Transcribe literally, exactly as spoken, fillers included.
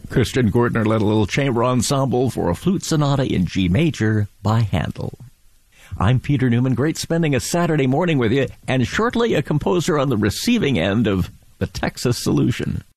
Christian Gurtner led a little chamber ensemble for a flute sonata in G major by Handel. I'm Peter Newman. Great spending a Saturday morning with you, and shortly a composer on the receiving end of the Texas Solution.